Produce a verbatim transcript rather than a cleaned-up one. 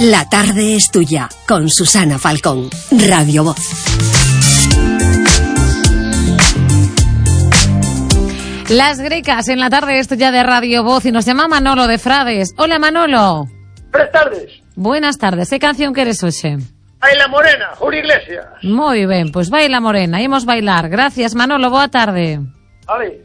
La tarde es tuya, con Susana Falcón, Radio Voz. Las Grecas en la tarde es tuya de Radio Voz y nos llama Manolo de Frades. Hola Manolo. Buenas tardes. Buenas tardes. ¿Qué canción quieres hoxe? Baila Morena, Julio Iglesias. Moi ben, pois Baila Morena, imos bailar. Gracias Manolo, boa tarde. Vale.